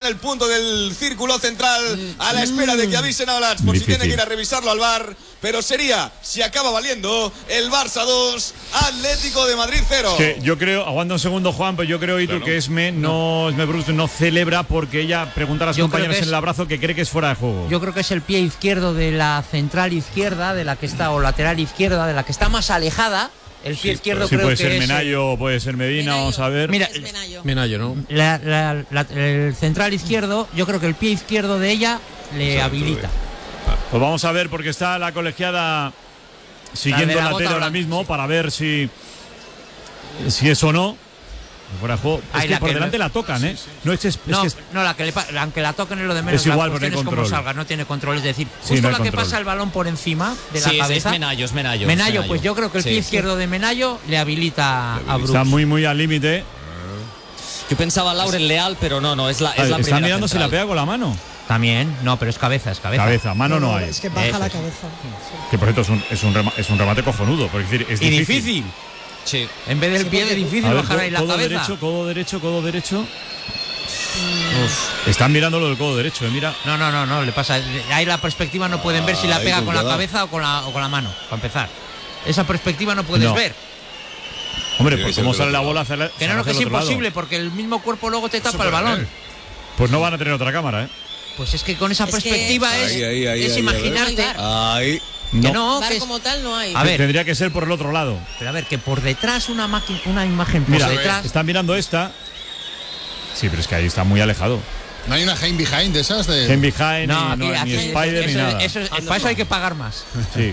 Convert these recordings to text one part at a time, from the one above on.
el punto del círculo central a la espera de que avisen a Olatz por si tiene que ir a revisarlo al VAR. Pero sería, si acaba valiendo, el Barça 2, Atlético de Madrid 0. Es que yo creo, aguanta un segundo, Juan, pero yo creo, Itu, que Esme Brus no celebra porque ella pregunta a las compañeras en el abrazo que cree que es fuera de juego. Yo creo que es el pie izquierdo de la central izquierda, de la que está, o lateral izquierda, de la que está más alejada. El pie izquierdo creo que es. Puede ser Menayo, puede ser Medina, vamos a ver. Mira, Menayo, ¿no? El central izquierdo, yo creo que el pie izquierdo de ella le habilita. Pues vamos a ver, porque está la colegiada siguiendo la tele ahora mismo para ver si es o no. Fuera de juego. Es que por delante la tocan, ¿eh? No, aunque la toquen es lo de menos. Es igual, porque no hay control. Salga, no tiene control. Es decir, justo la que pasa el balón por encima de la cabeza. Es Menayo. Menayo, pues yo creo que el pie izquierdo de Menayo le habilita a Brus. Está muy al límite. Yo pensaba Lauren Leal, pero no, es la primera. Está mirando central. si la pega con la mano. También, no, pero es cabeza. Cabeza, mano no hay. Es que baja la cabeza. Que por cierto es un remate cojonudo. Por decir, es difícil. Sí. En vez del pie es difícil bajar ahí la cabeza. Codo derecho. Están mirando lo del codo derecho, mira. No, le pasa. Ahí la perspectiva no pueden ver si la pega con la cabeza o con la mano, para empezar. Esa perspectiva no puedes ver. Hombre, pues cómo sale la bola que es imposible, porque el mismo cuerpo luego te tapa el balón. Pues no van a tener otra cámara, ¿eh? Pues es que con esa perspectiva es imaginarte. Ahí. Que como tal no hay. A ver, tendría que ser por el otro lado. Pero a ver, que por detrás una imagen por detrás. Están mirando esta. Sí, pero es que ahí está muy alejado. ¿No hay una Game Behind de esas? Game Behind, ni Spider, ni nada. Para eso hay que pagar más. Sí.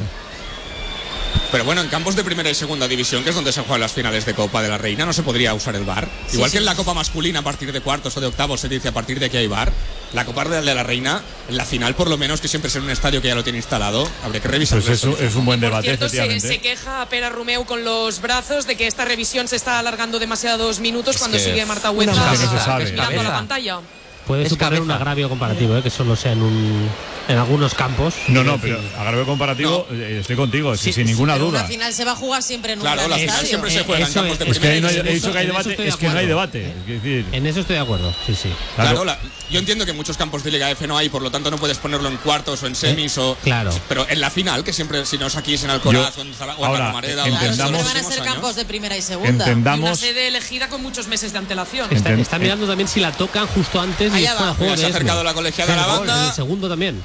Pero bueno, en campos de primera y segunda división, que es donde se juegan las finales de Copa de la Reina, no se podría usar el VAR. Igual que en la Copa masculina, a partir de cuartos o de octavos, se dice a partir de que hay VAR. La Copa de la Reina, en la final, por lo menos, que siempre es en un estadio que ya lo tiene instalado, habría que revisar. Pues eso es un buen debate, cierto, efectivamente. Se queja Pere Romeu con los brazos de que esta revisión se está alargando demasiados minutos cuando sigue Marta Hueza mirando la pantalla. Puede suponer un agravio comparativo, que solo sea en algunos campos. No, pero agravio comparativo, estoy contigo, sin ninguna duda. La final se va a jugar siempre en un la final siempre se juega en campos de primera. Es que ahí no he dicho que hay debate, es que no hay debate. En eso estoy de acuerdo, sí. Claro, yo entiendo que en muchos campos de Liga F no hay, por lo tanto no puedes ponerlo en cuartos o en semis claro. Pero en la final, que siempre, si no es aquí, es en Alcoraz o en la Romareda. Entendamos, van a ser campos de primera y segunda. Y una sede elegida con muchos meses de antelación. Está mirando también si la tocan justo antes y fuera juego. Se ha acercado la colegiada a la banda. En el segundo también.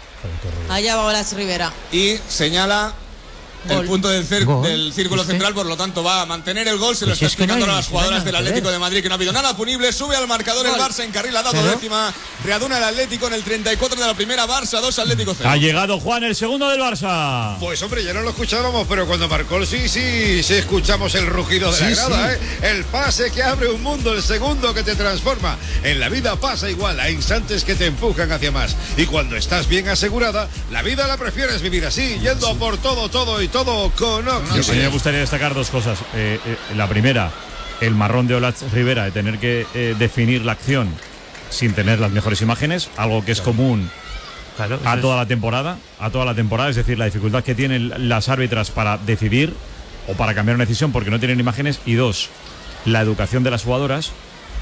Allá va Olatz Rivera. Y señala el punto del círculo central, por lo tanto va a mantener el gol. Se lo está explicando a las jugadoras del Atlético de Madrid, que no ha habido nada punible. Sube al marcador el Barça, encarrila, ha dado décima. Readuna el Atlético en el 34 de la primera. Barça 2, Atlético 0. Ha llegado Juan, el segundo del Barça. Pues hombre, ya no lo escuchábamos, pero cuando marcó el sí, escuchamos el rugido de la grada, El pase que abre un mundo, el segundo que te transforma. En la vida pasa igual, hay instantes que te empujan hacia más. Y cuando estás bien asegurada, la vida la prefieres vivir así, yendo a por todo con A mí me gustaría destacar dos cosas. La primera, el marrón de Olatz Rivera de tener que definir la acción sin tener las mejores imágenes, algo que es común a toda la temporada, es decir, la dificultad que tienen las árbitras para decidir o para cambiar una decisión porque no tienen imágenes. Y dos, la educación de las jugadoras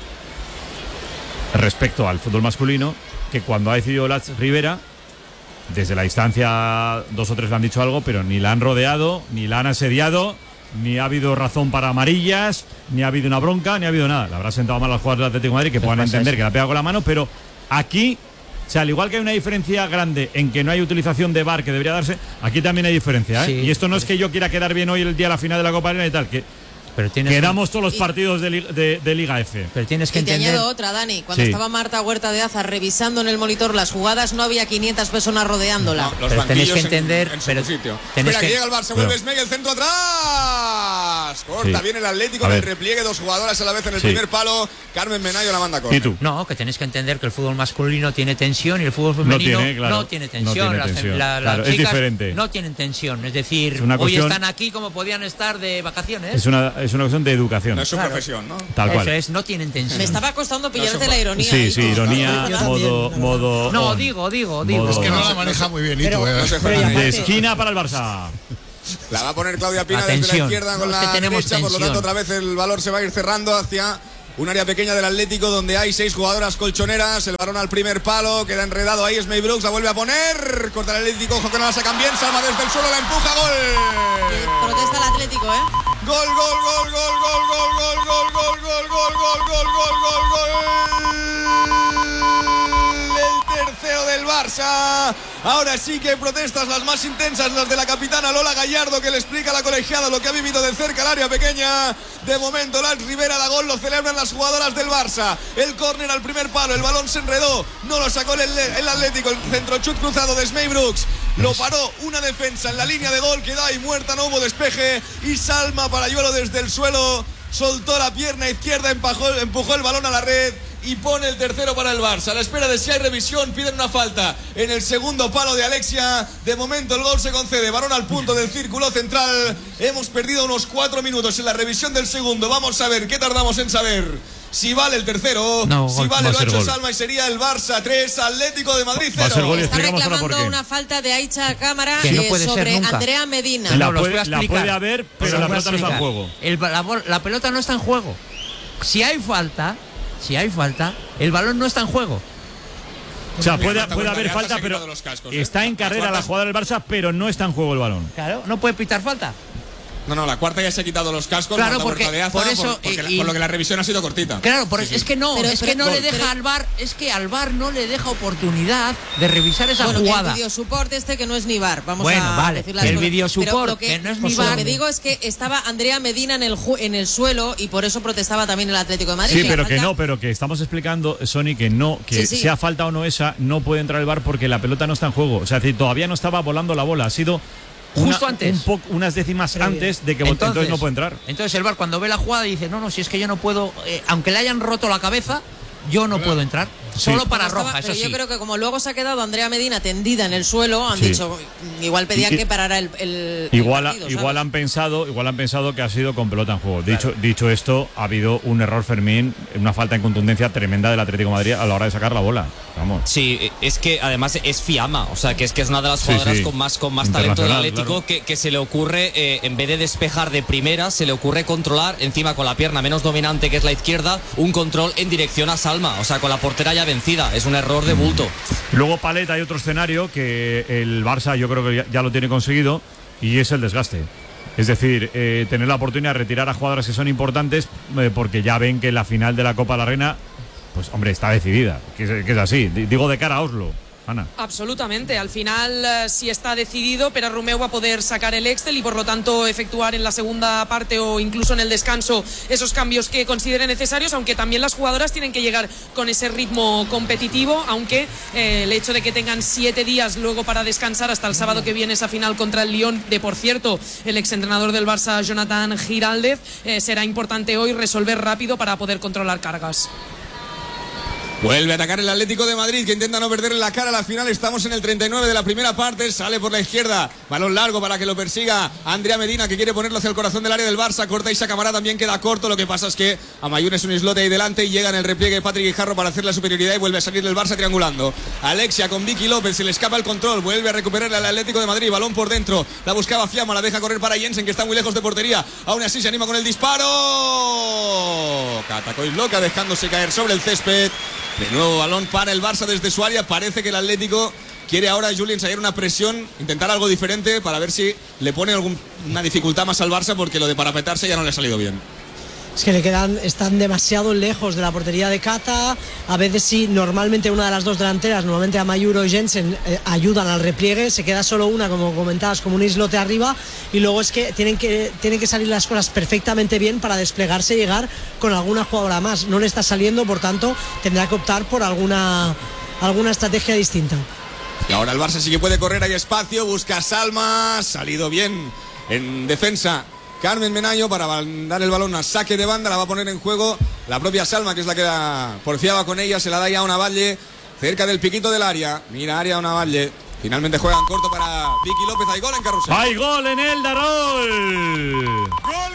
respecto al fútbol masculino, que cuando ha decidido Olatz Rivera, desde la distancia 2 o 3 le han dicho algo, pero ni la han rodeado, ni la han asediado, ni ha habido razón para amarillas, ni ha habido una bronca, ni ha habido nada. Le habrá sentado mal a los jugadores del Atlético de Madrid que puedan entender que la pega con la mano, pero aquí, o sea, al igual que hay una diferencia grande en que no hay utilización de VAR que debería darse, aquí también hay diferencia, ¿eh? Y esto no es que yo quiera quedar bien hoy el día de la final de la Copa Arena y tal, que quedamos todos los partidos de Liga F. Pero tienes que entender. Y te añado otra, Dani. Cuando estaba Marta Huerta de Aza revisando en el monitor las jugadas, no había 500 personas rodeándola. No, los tenéis que entender. Pero sitio. Espera, que llega el Barça, vuelve Smeg, el centro atrás. Corta bien el Atlético en el repliegue, 2 jugadoras a la vez en el primer palo. Carmen Menayo la manda con. ¿Y tú? No, que tenéis que entender que el fútbol masculino tiene tensión y el fútbol femenino no tiene tensión. Las chicas es diferente. No tienen tensión. Es decir, hoy están aquí como podían estar de vacaciones. Es una cuestión de educación. No es su profesión, ¿no? Tal cual. Eso es, no tienen tensión. Me estaba costando pillarte la ironía. Sí, ironía, modo. No, digo. Es que no la maneja muy bien, Itu. De esquina para el Barça. La va a poner Claudia Pina desde la izquierda con la derecha, por lo tanto otra vez el valor se va a ir cerrando hacia Un área pequeña del Atlético donde hay 6 jugadoras colchoneras. El balón al primer palo, queda enredado ahí Smey Brooks, la vuelve a poner. Corta el Atlético, ojo que no la sacan bien. Salma desde el suelo, la empuja, gol. Protesta el Atlético, ¿eh? Gol, gol, gol, gol, gol, gol, gol, gol, gol, gol, gol, gol, gol, gol, gol. El tercero del Barça. Ahora sí que hay protestas, las más intensas, las de la capitana Lola Gallardo, que le explica a la colegiada lo que ha vivido de cerca el área pequeña. De momento Lars Rivera da gol, lo celebran las jugadoras del Barça. El córner al primer palo, el balón se enredó, no lo sacó el Atlético, el centro chut cruzado de Smey Brooks. Lo paró una defensa en la línea de gol, queda ahí muerta, no hubo despeje. Y Salma Parayuelo desde el suelo soltó la pierna izquierda, empujó el balón a la red y pone el tercero para el Barça. A la espera de si hay revisión, piden una falta en el segundo palo de Alexia. De momento el gol se concede, balón al punto del círculo central. Hemos perdido unos 4 minutos en la revisión del segundo. Vamos a ver qué tardamos en saber si vale el tercero. No, si vale lo ha hecho gol. Salma y sería el Barça 3, Atlético de Madrid 0. Está reclamando una falta de Aicha Cámara que no puede sobre ser nunca. Andrea Medina. La puede haber, pero la pelota no está en juego. La pelota no está en juego. Si hay falta, el balón no está en juego. O sea, puede haber falta, pero está en carrera la jugada del Barça, pero no está en juego el balón. Claro, no puede pitar falta. No, la cuarta ya se ha quitado los cascos. Claro, porque por eso por lo que la revisión ha sido cortita. Claro, es que no le deja al VAR, es que al VAR no le deja oportunidad de revisar esa jugada. El videosupport que no es ni VAR, vamos a decir las el cosas. videosupport que no es ni VAR. Lo que digo es que estaba Andrea Medina en el suelo y por eso protestaba también el Atlético de Madrid. Sí, pero que estamos explicando, Sony, que sea falta o no esa, no puede entrar el VAR porque la pelota no está en juego. O sea, todavía no estaba volando la bola, ha sido justo antes, unas décimas antes de que entonces no puede entrar. Entonces el VAR cuando ve la jugada dice, no, si es que yo no puedo, aunque le hayan roto la cabeza, yo no puedo entrar. Solo para roja, eso sí. Yo creo que como luego se ha quedado Andrea Medina tendida en el suelo, han dicho, igual pedían que parara el partido, igual han pensado que ha sido con pelota en juego. Claro. Dicho esto, ha habido un error, Fermín, una falta en contundencia tremenda del Atlético de Madrid a la hora de sacar la bola. Vamos. Sí, es que además es Fiamma, o sea, que es una de las jugadoras con más talento del Atlético, claro. que se le ocurre, en vez de despejar de primera, se le ocurre controlar encima con la pierna menos dominante, que es la izquierda, un control en dirección a Salma, o sea, con la portera ya vencida. Es un error de bulto. Luego, Palet, hay otro escenario que el Barça yo creo que ya lo tiene conseguido, y es el desgaste. Es decir, tener la oportunidad de retirar a jugadoras que son importantes, porque ya ven que la final de la Copa de la Reina, pues hombre, está decidida, que es así. Digo de cara a Oslo. Ana. Absolutamente, al final sí está decidido, pero Romeu va a poder sacar el Excel y por lo tanto efectuar en la segunda parte o incluso en el descanso esos cambios que considere necesarios, aunque también las jugadoras tienen que llegar con ese ritmo competitivo, aunque el hecho de que tengan 7 días luego para descansar hasta el sábado que viene esa final contra el Lyon, de por cierto el exentrenador del Barça Jonathan Giraldez, será importante hoy resolver rápido para poder controlar cargas. Vuelve a atacar el Atlético de Madrid, que intenta no perderle la cara a la final. Estamos en el 39 de la primera parte. Sale por la izquierda, balón largo para que lo persiga Andrea Medina, que quiere ponerlo hacia el corazón del área del Barça. Corta Isa Camará, también queda corto. Lo que pasa es que Amayún es un islote ahí delante y llega en el repliegue Patrick Guijarro para hacer la superioridad y vuelve a salir del Barça triangulando. Alexia con Vicky López, se le escapa el control, vuelve a recuperar al Atlético de Madrid. Balón por dentro, la buscaba Fiamma, la deja correr para Jensen, que está muy lejos de portería. Aún así se anima con el disparo. Catacois loca, dejándose caer sobre el césped. De nuevo balón para el Barça desde su área. Parece que el Atlético quiere ahora, Juli, ensayar una presión, intentar algo diferente para ver si le pone alguna dificultad más al Barça, porque lo de parapetarse ya no le ha salido bien. Es que están demasiado lejos de la portería de Cata. A veces sí, normalmente una de las dos delanteras, normalmente Amayur o Jensen, ayudan al repliegue. Se queda solo una, como comentabas, como un islote arriba. Y luego es que tienen que salir las cosas perfectamente bien para desplegarse y llegar con alguna jugadora más. No le está saliendo, por tanto, tendrá que optar por alguna estrategia distinta. Y ahora el Barça sí que puede correr, hay espacio, busca a Salma, salido bien en defensa Carmen Menaño para dar el balón a saque de banda. La va a poner en juego la propia Salma, que es la que porfiaba con ella. Se la da ya a Una Valle cerca del piquito del área. Mira, área Una Valle. Finalmente juegan corto para Vicky López. Hay gol en Carrusel. ¡Hay gol en el Darol! ¡Gol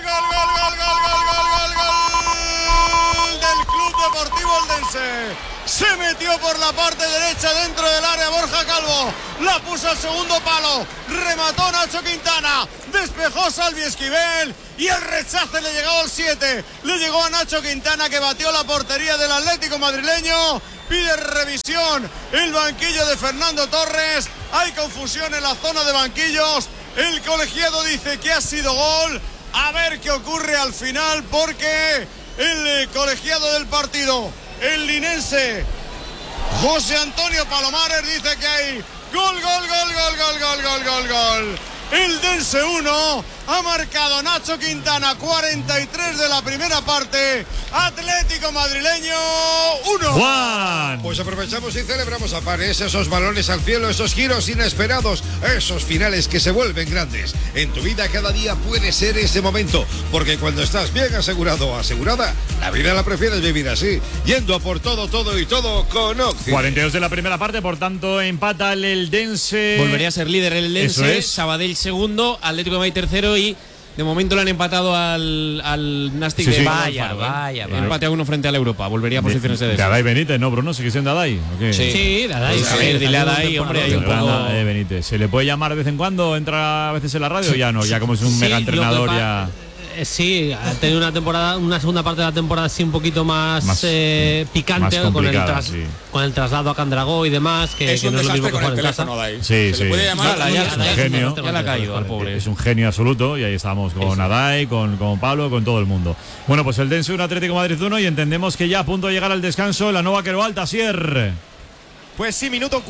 del Club Deportivo Eldense! Se metió por la parte derecha dentro del área Borja Calvo, la puso al segundo palo, remató Nacho Quintana, despejó Salvi Esquivel y el rechace le llegó al 7. Le llegó a Nacho Quintana, que batió la portería del Atlético madrileño. Pide revisión el banquillo de Fernando Torres. Hay confusión en la zona de banquillos. El colegiado dice que ha sido gol. A ver qué ocurre al final, porque el colegiado del partido, el linense José Antonio Palomares, dice que hay gol. El Dense 1, ha marcado Nacho Quintana, 43 de la primera parte. Atlético madrileño 1. Juan. Pues aprovechamos y celebramos a pares esos balones al cielo, esos giros inesperados, esos finales que se vuelven grandes. En tu vida cada día puede ser ese momento, porque cuando estás bien asegurado o asegurada, la vida la prefieres vivir así, yendo a por todo con Occident. 42 de la primera parte, por tanto empata el Eldense. Volvería a ser líder el Eldense. Eso es. Sabadell segundo, Atlético de Madrid tercero, y de momento le han empatado al Nastic de Vaya. Empate a 1 frente al Europa. Volvería a posiciones de Dadai Benítez, ¿no, Bruno? ¿Sigue siendo Dadai? Sí, Dadai. A ver, dile a Dadai, hombre, hay un poco... Benítez. ¿Se le puede llamar de vez en cuando? ¿Entra a veces en la radio? Ya no, ya como es un mega entrenador ya... Sí, ha tenido una segunda parte de la temporada así un poquito más picante, más con el traslado a Candragó y demás, que es un no es lo mismo que desastre con jugar el en casa. teléfono de ahí. Sí. Se le puede llamar es un genio. Ya le ha caído al pobre. Es un genio absoluto, y ahí estamos con Adai, con Pablo, con todo el mundo. Bueno, pues el Dense 1, Atlético Madrid 1, y entendemos que ya a punto de llegar al descanso la nueva Queroalta, Asier. Pues sí, minuto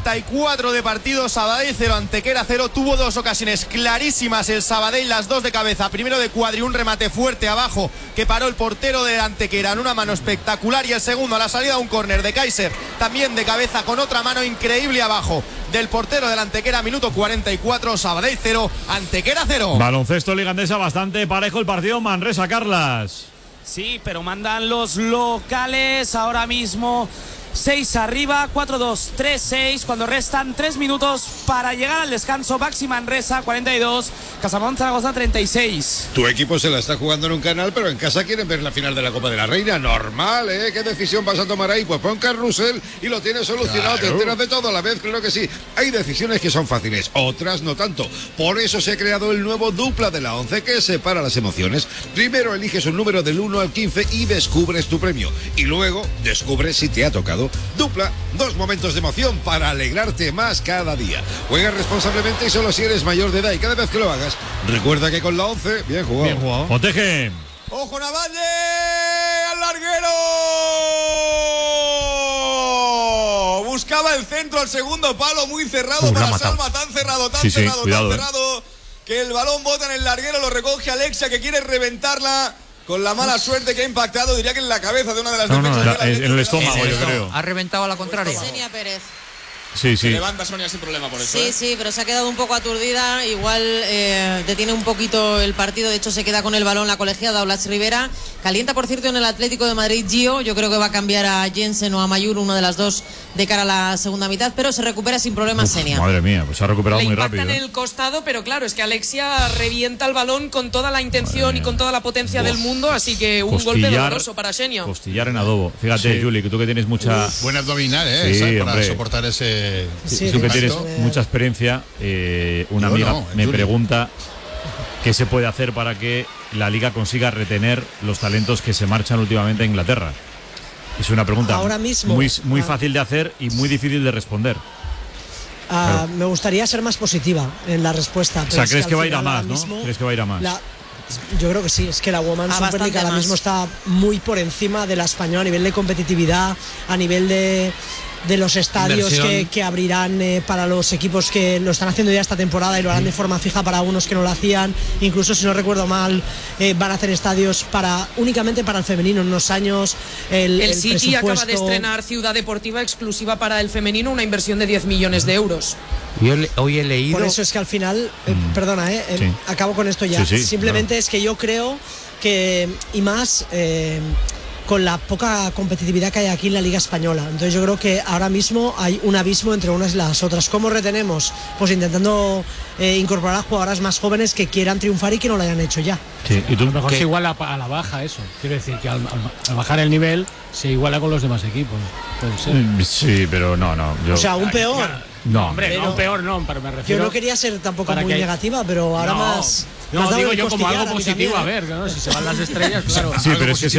44 de partido, Sabadell 0, Antequera 0. Tuvo dos ocasiones clarísimas el Sabadell, las dos de cabeza. Primero de Cuadri, un remate fuerte abajo que paró el portero de Antequera en una mano espectacular, y el segundo a la salida un córner de Kaiser, también de cabeza con otra mano increíble abajo del portero del Antequera. Minuto 44, Sabadell 0, Antequera 0. Baloncesto Liga Endesa, bastante parejo el partido. Manresa, Carlas. Sí, pero mandan los locales ahora mismo. 6 arriba, 4-2, 3-6, cuando restan 3 minutos para llegar al descanso. Baxi Manresa 42, Casamón Zaragoza 36. Tu equipo se la está jugando en un canal, pero en casa quieren ver la final de la Copa de la Reina. Normal, ¿eh? ¿Qué decisión vas a tomar ahí? Pues pon carrusel y lo tienes solucionado. Claro. Te enteras de todo a la vez, claro que sí. Hay decisiones que son fáciles, otras no tanto. Por eso se ha creado el nuevo dupla de la 11, que separa las emociones. Primero eliges un número del 1 al 15 y descubres tu premio. Y luego descubres si te ha tocado. Dupla, 2 momentos de emoción para alegrarte más cada día. Juega responsablemente y solo si eres mayor de edad, y cada vez que lo hagas, recuerda que con la 11, bien jugado. Bien jugado. Protege. ¡Ojo, Navalle! ¡Al larguero! Buscaba el centro al segundo palo, muy cerrado para Salva, tan cerrado, que el balón bota en el larguero, lo recoge Alexia, que quiere reventarla. Con la mala suerte que ha impactado, diría que en la cabeza de una de las defensas. En el estómago, yo creo. Ha reventado a la contraria. Xenia Pérez. Sí. Se levanta Sonia sin problema por eso. Sí, pero se ha quedado un poco aturdida. Igual detiene un poquito el partido. De hecho, se queda con el balón la colegiada Olas Rivera. Calienta, por cierto, en el Atlético de Madrid Gio. Yo creo que va a cambiar a Jensen o a Mayur, una de las dos, de cara a la segunda mitad. Pero se recupera sin problemas Xenia. Madre mía, pues se ha recuperado muy rápido. Le impacta en el costado, pero claro, es que Alexia revienta el balón con toda la intención y con toda la potencia del mundo. Así que un golpe doloroso para Xenia. Costillar en adobo. Fíjate, Juli, que tú que tienes mucha... Buen abdominal, Sí, para soportar ese... Tú que tienes mucha experiencia, una amiga me pregunta qué se puede hacer para que la Liga consiga retener los talentos que se marchan últimamente a Inglaterra. Es una pregunta ahora mismo, muy fácil de hacer y muy difícil de responder. Me gustaría ser más positiva en la respuesta. O sea, ¿crees que va a ir a más, no? ¿Crees que va a ir a más? Yo creo que sí, es que la Women's Super League ahora mismo está muy por encima de la española a nivel de competitividad, a nivel de los estadios que abrirán para los equipos que lo están haciendo ya esta temporada y lo harán de forma fija para unos que no lo hacían. Incluso, si no recuerdo mal, van a hacer estadios únicamente para el femenino en unos años. El City acaba de estrenar Ciudad Deportiva exclusiva para el femenino, una inversión de 10 millones de euros. Hoy he leído... Por eso es que al final, perdona, acabo con esto ya. Simplemente es que yo creo que, y más... con la poca competitividad que hay aquí en la Liga Española. Entonces yo creo que ahora mismo hay un abismo entre unas y las otras. ¿Cómo retenemos? Pues intentando incorporar a jugadoras más jóvenes que quieran triunfar y que no lo hayan hecho ya. Sí, y tú, a lo mejor se iguala a la baja eso. Quiero decir que al bajar el nivel se iguala con los demás equipos. Puede ser. Sí, pero no. O sea, aún peor. No, hombre, no, peor no, pero me refiero... Yo no quería ser tampoco muy negativa, pero ahora más... No, digo yo como algo positivo, a ver, ¿no? Si se van las estrellas, claro. Sí, pero es que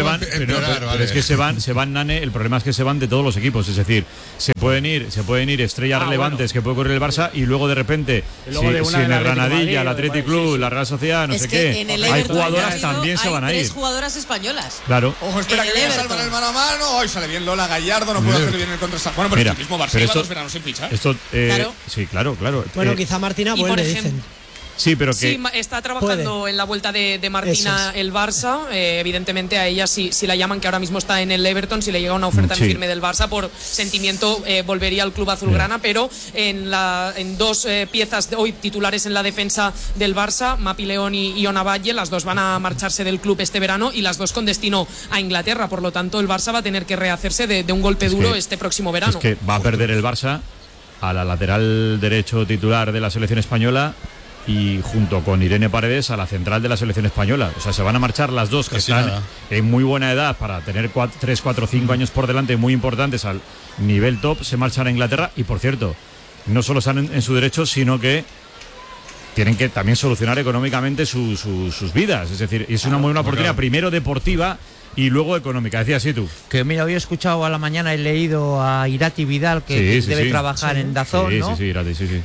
se van, Nane, el problema es que se van de todos los equipos, es decir, se pueden ir estrellas relevantes que puede ocurrir el Barça y luego de repente, si en el Granadilla, el Athletic Club, la Real Sociedad, no sé qué, hay jugadoras también se van a ir. Hay 3 jugadoras españolas. Claro. Ojo, espera, que viene Salva en el mano a mano. Hoy sale bien Lola Gallardo, no puede hacer bien el contrasaque. Bueno, pero el mismo Barça lleva 2 veranos sin fichar. Claro. Sí, claro. Bueno, quizá Martina vuelve, dicen. Sí, pero que sí, está trabajando en la vuelta de Martina el Barça. Evidentemente a ella si la llaman, que ahora mismo está en el Everton, si le llega una oferta en firme del Barça, por sentimiento volvería al club azulgrana, pero en 2 piezas hoy titulares en la defensa del Barça, Mapi León y Iona Valle, las 2 van a marcharse del club este verano y las 2 con destino a Inglaterra. Por lo tanto, el Barça va a tener que rehacerse de un golpe duro este próximo verano. Es que va a perder el Barça a la lateral derecho titular de la selección española y junto con Irene Paredes a la central de la selección española. O sea, se van a marchar las 2 que están en muy buena edad para tener 3, 4, 5 años por delante muy importantes al nivel top. Se marchan a Inglaterra y, por cierto, no solo están en su derecho, sino que tienen que también solucionar económicamente sus vidas. Es decir, es una muy buena oportunidad, primero deportiva y luego económica. Decías tú. Que mira, hoy he escuchado a la mañana, he leído a Irati Vidal, que debe trabajar en DAZN, ¿no? Sí, Irati, sí.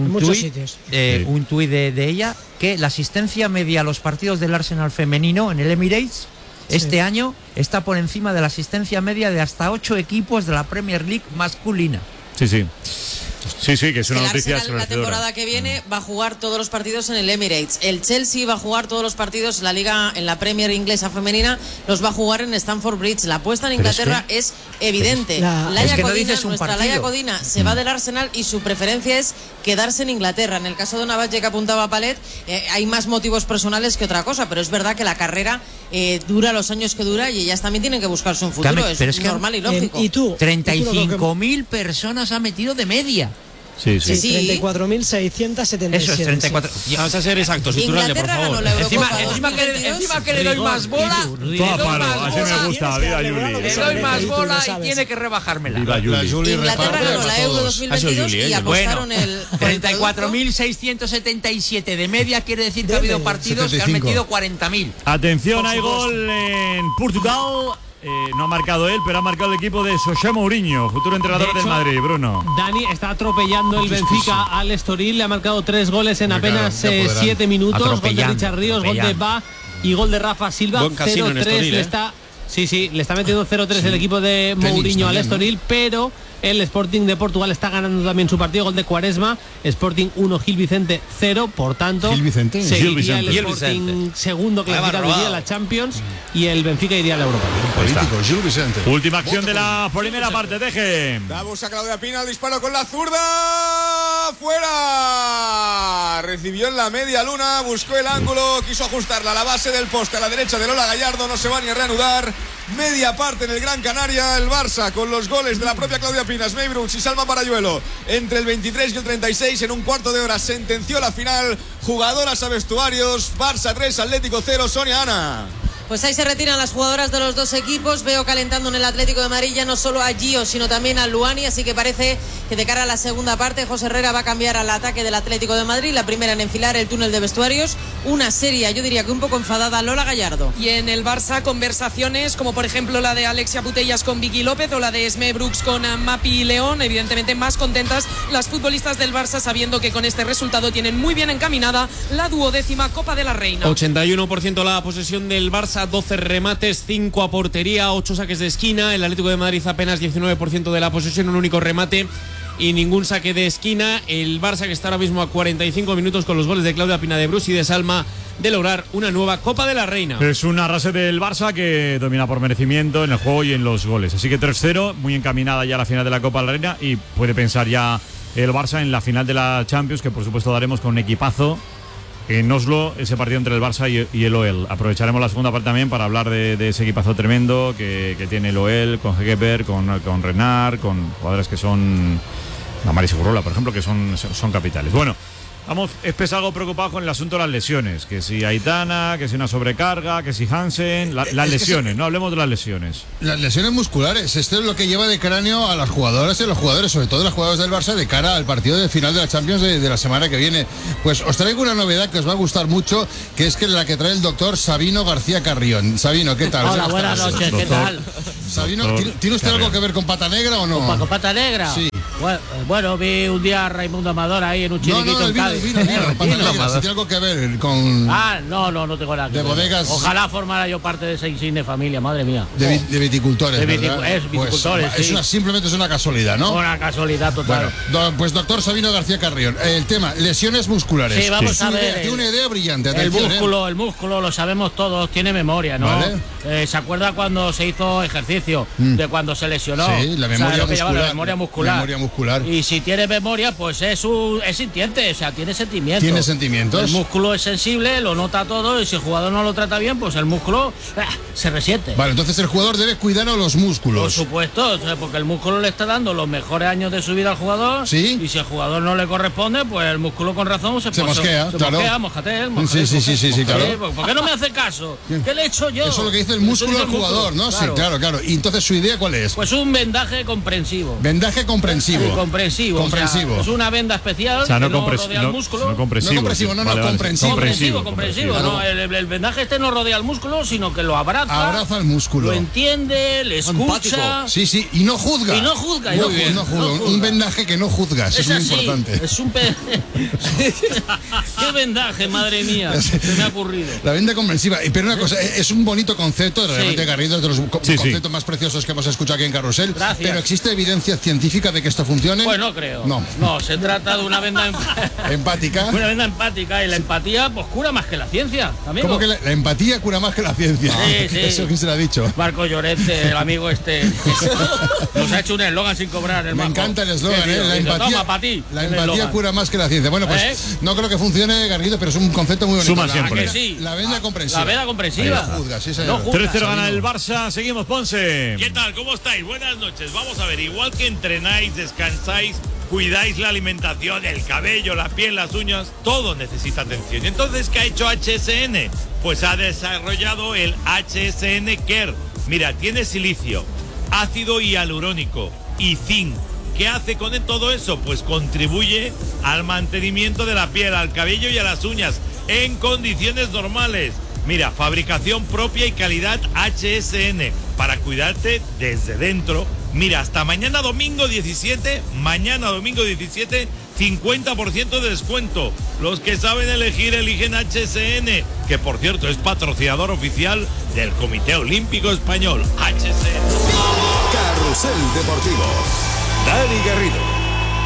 Un tuit de ella, que la asistencia media a los partidos del Arsenal femenino en el Emirates este año está por encima de la asistencia media de hasta 8 equipos de la Premier League masculina. Sí, que es una noticia. El Arsenal la temporada que viene va a jugar todos los partidos en el Emirates. El Chelsea va a jugar todos los partidos en la liga, en la Premier inglesa femenina, los va a jugar en Stamford Bridge. La apuesta en Inglaterra es evidente. Laia Codina se va del Arsenal y su preferencia es quedarse en Inglaterra. En el caso de una Valle que apuntaba a Palet, hay más motivos personales que otra cosa, pero es verdad que la carrera dura los años que dura y ellas también tienen que buscarse un futuro. Es normal y lógico. ¿Y tú? 35.000 personas ha metido de media. Sí. 34.677. Eso es 34. Vamos a ser exactos, Iturralde, por favor. Encima que le doy más bola. Así me gusta, viva Juli. Le doy más bola y tiene que rebajármela. Viva Juli. Inglaterra ganó la Euro 2022 y apostaron el 34.677 de media, quiere decir que ha habido partidos que han metido 40.000. Atención, hay gol en Portugal. No ha marcado él, pero ha marcado el equipo de José Mourinho, futuro entrenador del Madrid, Bruno. Dani está atropellando el Benfica al Estoril, le ha marcado 3 goles en apenas 7 minutos. Gol de Richard Ríos, gol de Ba y gol de Rafa Silva. 0-3 le está metiendo 0-3 el equipo de Mourinho al Estoril, pero el Sporting de Portugal está ganando también su partido, gol de Quaresma. Sporting 1, Gil Vicente 0, por tanto seguiría el Sporting segundo clasificado, iría a la Champions y el Benfica iría a la Europa. Última acción de la primera parte, deje. La busca Claudia Pina, el disparo con la zurda, fuera. Recibió en la media luna, buscó el ángulo, quiso ajustarla a la base del poste a la derecha de Lola Gallardo, no se va ni a reanudar. Media parte en el Gran Canaria, el Barça con los goles de la propia Claudia Pina, May Brooks y Salma Parayuelo entre el 23 y el 36. En un cuarto de hora sentenció la final. Jugadoras a vestuarios, Barça 3, Atlético 0, Sonia Ana. Pues ahí se retiran las jugadoras de los 2 equipos. Veo calentando en el Atlético de Madrid ya no solo a Gio, sino también a Luani. Así que parece que de cara a la segunda parte, José Herrera va a cambiar al ataque del Atlético de Madrid. La primera en enfilar el túnel de vestuarios. Una seria, yo diría que un poco enfadada, Lola Gallardo. Y en el Barça, conversaciones como por ejemplo la de Alexia Putellas con Vicky López o la de Esme Brooks con Mapi León. Evidentemente más contentas las futbolistas del Barça, sabiendo que con este resultado tienen muy bien encaminada la 12ª Copa de la Reina. 81% la posesión del Barça, 12 remates, 5 a portería, 8 saques de esquina. El Atlético de Madrid apenas 19% de la posesión, un único remate y ningún saque de esquina. El Barça, que está ahora mismo a 45 minutos con los goles de Claudia Pina, de Brus y de Salma, de lograr una nueva Copa de la Reina. Es un arrase del Barça que domina por merecimiento en el juego y en los goles. Así que 3-0, muy encaminada ya a la final de la Copa de la Reina, y puede pensar ya el Barça en la final de la Champions, que por supuesto daremos con un equipazo en Oslo, ese partido entre el Barça y el OEL. Aprovecharemos la segunda parte también para hablar de ese equipazo tremendo que tiene el OEL, con Hegeberg, con Renard, con jugadores que son Damari Segurola, por ejemplo, que son capitales. Bueno, es algo preocupado con el asunto de las lesiones. Que si Aitana, que si una sobrecarga, que si Hansen. Las lesiones, no hablemos de las lesiones. Las lesiones musculares. Esto es lo que lleva de cráneo a las jugadoras y a los jugadores, sobre todo los jugadores del Barça, de cara al partido de final de la Champions de la semana que viene. Pues os traigo una novedad que os va a gustar mucho, que es que la que trae el doctor Sabino García Carrión. Sabino, ¿qué tal? Hola, buenas noches, ¿qué tal? Sabino, ¿tiene usted algo que ver con Pata Negra o no? ¿Con Pata Negra? Sí. Bueno, vi un día a Raimundo Amador ahí en un chiriquito en Cádiz. Si tiene algo que ver con... No tengo nada que ver. De bodegas... Ojalá formara yo parte de esa insigne familia, madre mía. De viticultores, viticultores, sí. Simplemente es una casualidad, ¿no? Una casualidad total. Bueno, pues doctor Sabino García Carrión, el tema, lesiones musculares. Sí, vamos a ver. Tiene una idea brillante. El músculo, lo sabemos todos, tiene memoria, ¿no? ¿Vale? ¿Se acuerda cuando se hizo ejercicio? De cuando se lesionó. Sí, la memoria muscular. La memoria muscular. Y si tiene memoria, pues es sintiente, o sea, tiene sentimientos. ¿Tiene sentimientos? El músculo es sensible, lo nota todo, y si el jugador no lo trata bien, pues el músculo se resiente. Vale, entonces el jugador debe cuidar a los músculos. Por supuesto, o sea, porque el músculo le está dando los mejores años de su vida al jugador. Sí. Y si el jugador no le corresponde, pues el músculo con razón se mosquea. Mójate, Sí, claro. ¿Por qué no me hace caso? ¿Qué le he hecho yo? Eso es lo que dice el músculo al jugador, ¿no? Claro. Sí, claro. ¿Y entonces su idea cuál es? Pues un vendaje comprensivo. Vendaje comprensivo. Sí, comprensivo. O sea, es una venda especial que no rodea el músculo. No comprensivo. Comprensivo. No, el vendaje no rodea el músculo, sino que lo abraza. Abraza el músculo. Lo entiende, le escucha. Sí, y no juzga. No juzga. Un vendaje que no juzga, eso es muy importante. Es un ¿Qué vendaje, madre mía? Se me ha ocurrido. La venda comprensiva. Pero una cosa, es un bonito concepto, realmente, Garrido, es de los conceptos más preciosos que hemos escuchado aquí en Carrusel. Gracias. Pero ¿existe evidencia científica de que esto funcione? Pues no creo. No, se trata de una venda empática. Una venda empática, y la empatía pues cura más que la ciencia, amigo. ¿Cómo que la empatía cura más que la ciencia? Sí. ¿Eso quién se lo ha dicho? Marco Llorente, el amigo nos ha hecho un eslogan sin cobrar. Me encanta el eslogan, La empatía, la empatía cura más que la ciencia. Bueno, pues no creo que funcione, Garrido, pero es un concepto muy bonito. Suma siempre. La venda comprensiva. La venda comprensiva. No juzga, sí, señor. 3-0 gana el Barça. Seguimos, Ponce. ¿Qué tal? ¿Cómo estáis? Buenas noches. Vamos a ver, igual que entrenáis, descansáis, cuidáis la alimentación, el cabello, la piel, las uñas, todo necesita atención. Entonces, ¿qué ha hecho HSN? Pues ha desarrollado el HSN Care. Mira, tiene silicio, ácido hialurónico y zinc. ¿Qué hace con todo eso? Pues contribuye al mantenimiento de la piel, al cabello y a las uñas en condiciones normales. Mira, fabricación propia y calidad HSN para cuidarte desde dentro. Mira, hasta mañana domingo 17, 50% de descuento. Los que saben elegir, eligen HSN, que por cierto es patrocinador oficial del Comité Olímpico Español. HSN. Carrusel Deportivo. Dani Garrido.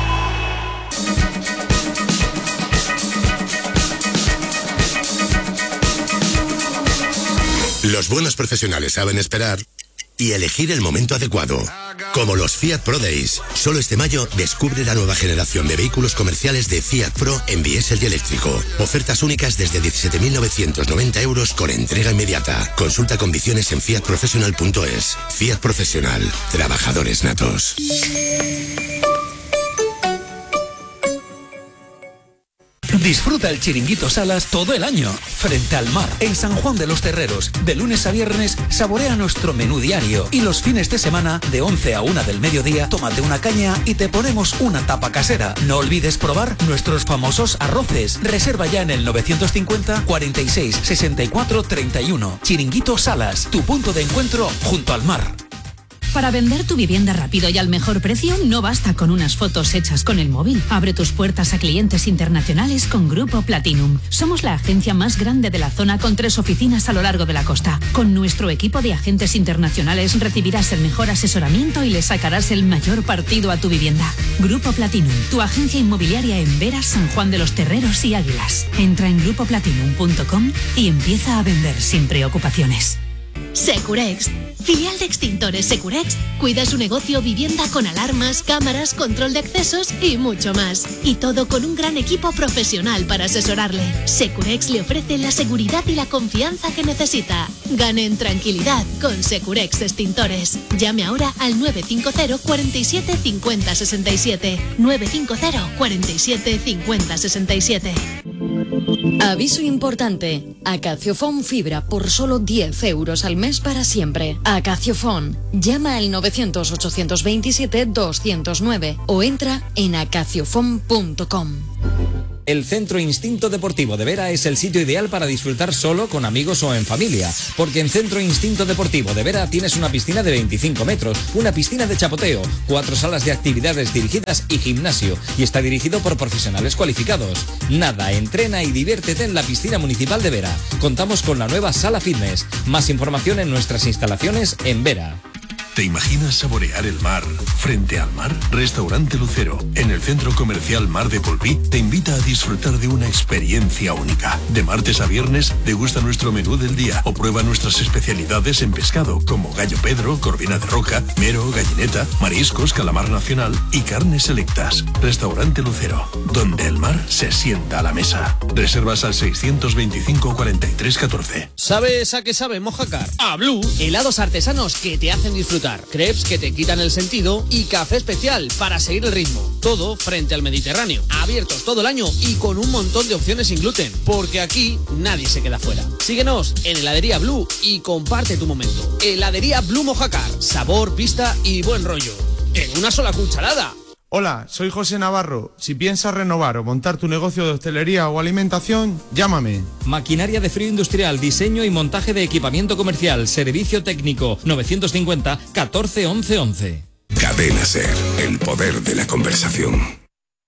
Los buenos profesionales saben esperar y elegir el momento adecuado. Como los Fiat Pro Days. Solo este mayo descubre la nueva generación de vehículos comerciales de Fiat Pro en diésel y eléctrico. Ofertas únicas desde 17.990 euros con entrega inmediata. Consulta condiciones en fiatprofessional.es. Fiat Profesional. Trabajadores natos. Disfruta el Chiringuito Salas todo el año, frente al mar, en San Juan de los Terreros. De lunes a viernes, saborea nuestro menú diario. Y los fines de semana, de 11 a 1 del mediodía, tómate una caña y te ponemos una tapa casera. No olvides probar nuestros famosos arroces. Reserva ya en el 950 46 64 31. Chiringuito Salas, tu punto de encuentro junto al mar. Para vender tu vivienda rápido y al mejor precio, no basta con unas fotos hechas con el móvil. Abre tus puertas a clientes internacionales con Grupo Platinum. Somos la agencia más grande de la zona con 3 oficinas a lo largo de la costa. Con nuestro equipo de agentes internacionales recibirás el mejor asesoramiento y le sacarás el mayor partido a tu vivienda. Grupo Platinum, tu agencia inmobiliaria en Veras, San Juan de los Terreros y Águilas. Entra en grupoplatinum.com y empieza a vender sin preocupaciones. Securex, filial de Extintores Securex, cuida su negocio vivienda con alarmas, cámaras, control de accesos y mucho más. Y todo con un gran equipo profesional para asesorarle. Securex le ofrece la seguridad y la confianza que necesita. Gane en tranquilidad con Securex Extintores. Llame ahora al 950 47 50 67. 950 47 50 67. Aviso importante. Acaciofón Fibra por solo 10 euros al mes para siempre. Acaciofón. Llama al 900-827-209 o entra en acaciofón.com. El Centro Instinto Deportivo de Vera es el sitio ideal para disfrutar solo, con amigos o en familia, porque en Centro Instinto Deportivo de Vera tienes una piscina de 25 metros, una piscina de chapoteo, 4 salas de actividades dirigidas y gimnasio, y está dirigido por profesionales cualificados. Nada, entrena y diviértete en la piscina municipal de Vera. Contamos con la nueva sala fitness. Más información en nuestras instalaciones en Vera. ¿Te imaginas saborear el mar frente al mar? Restaurante Lucero, en el centro comercial Mar de Polví, te invita a disfrutar de una experiencia única. De martes a viernes, degusta nuestro menú del día o prueba nuestras especialidades en pescado, como gallo Pedro, corvina de roca, mero, gallineta, mariscos, calamar nacional y carnes selectas. Restaurante Lucero, donde el mar se sienta a la mesa. Reservas al 625 43 14. ¿Sabes a qué sabe Mojácar? A Blue, helados artesanos que te hacen disfrutar. Crepes que te quitan el sentido y café especial para seguir el ritmo. Todo frente al Mediterráneo. Abiertos todo el año y con un montón de opciones sin gluten. Porque aquí nadie se queda fuera. Síguenos en Heladería Blue y comparte tu momento. Heladería Blue Mojácar. Sabor, vista y buen rollo. En una sola cucharada. Hola, soy José Navarro. Si piensas renovar o montar tu negocio de hostelería o alimentación, llámame. Maquinaria de frío industrial, diseño y montaje de equipamiento comercial, servicio técnico, 950 14 11 11. Cadena SER, el poder de la conversación.